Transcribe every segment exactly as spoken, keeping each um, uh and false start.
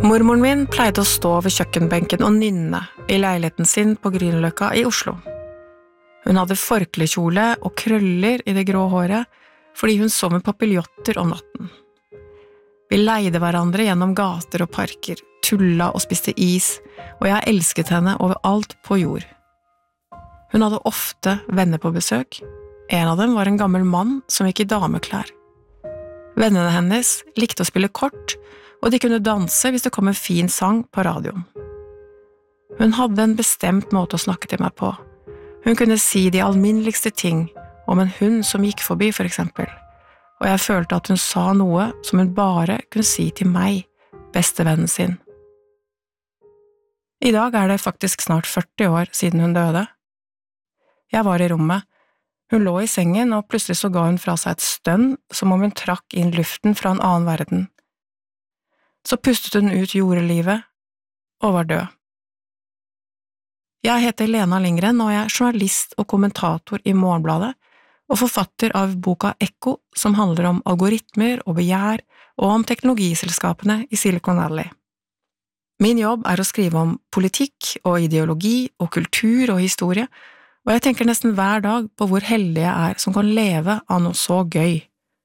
Mormoren min pleide å stå ved kjøkkenbenken og nynne i leiligheten sin på Grünerløkka i Oslo. Hun hadde forklekjole og krøller i det grå håret, fordi hun sov med papiljotter om natten. Vi leide hverandre gjennom gater og parker, tulla og spiste is, og jeg elsket henne over alt på jord. Hun hadde ofte venner på besøk. En av dem var en gammel mann som gikk i dameklær. Vennene hennes likte å spille kort, og de kunne danse hvis det kom en fin sang på radioen. Hun hadde en bestemt måte å snakke til meg på. Hun kunne si de alminneligste ting om en hund som gikk forbi, for eksempel, og jeg følte at hun sa noe som hun bare kunne si til meg, bestevennen sin. I dag er det faktisk snart førti år siden hun døde. Jeg var i rommet. Hun lå i sengen, og plutselig så ga hun fra seg et stønn, som om hun trakk inn luften fra en annen verden. Så pustet hun ut jordelivet, og var død. Jeg heter Lena Lindgren, og jeg er journalist og kommentator i Morgenbladet, og forfatter av boka Ekko, som handler om algoritmer og begjær, og om teknologiselskapene i Silicon Valley. Min jobb er å skrive om politikk og ideologi og kultur og historie, og jeg tenker nesten hver dag på hvor heldig jeg er som kan leve av noe så gøy.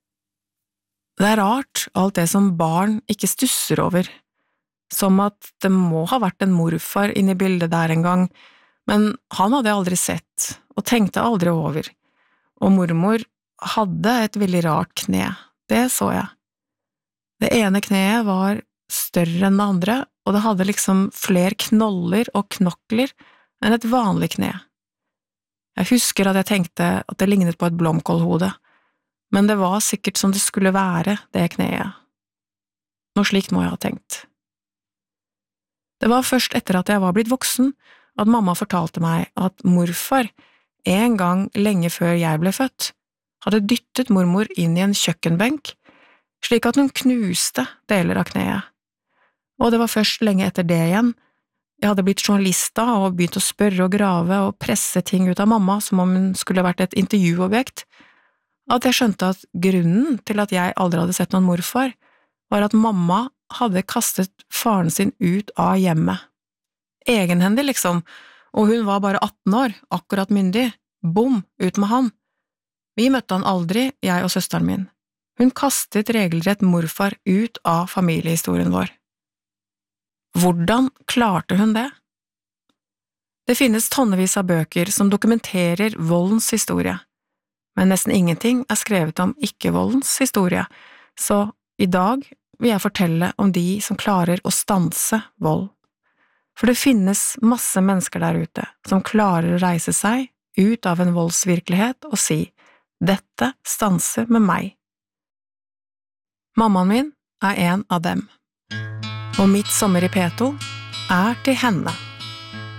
Det er rart, alt det som barn ikke stusser over, som at det må ha vært en morfar inne i bildet der en gang, men han hadde jeg aldri sett, og tenkte aldri over, og mormor hadde et veldig rart kne, det så jeg. Det ene kneet var større enn det andre, og det hadde liksom flere knoller og knokler enn et vanlig kne. Jeg husker at jeg tenkte at det lignet på et blomkålhode, men det var sikkert som det skulle være, det kneet. Noe slikt må jeg ha tenkt. Det var først etter at jeg var blitt voksen, at mamma fortalte meg at morfar, en gang lenge før jeg ble født, hadde dyttet mormor inn i en kjøkkenbenk, slik at hun knuste deler av kneet. Og det var først lenge etter det igjen. Jeg hadde blitt journalist da og begynt å spørre og grave og presse ting ut av mamma som om hun skulle vært et intervjuobjekt, at jeg skjønte at grunnen til at jeg aldri hadde sett noen morfar, var at mamma hadde kastet faren sin ut av hjemmet. Egenhendig, liksom, og hun var bare atten år, akkurat myndig. Bom, ut med han. Vi møtte han aldri, jeg og søsteren min. Hun kastet regelrett morfar ut av familiehistorien vår. Hvordan klarte hun det? Det finnes tonnevis av bøker som dokumenterer voldens historie, men nesten ingenting er skrevet om ikke-voldens historie, så i dag vil jeg fortelle om de som klarer å stanse vold. For det finnes masse mennesker der ute som klarer å reise seg ut av en voldsvirkelighet og si, dette stanser med meg. Mammaen min er en av dem, og mitt sommer i P to er til henne.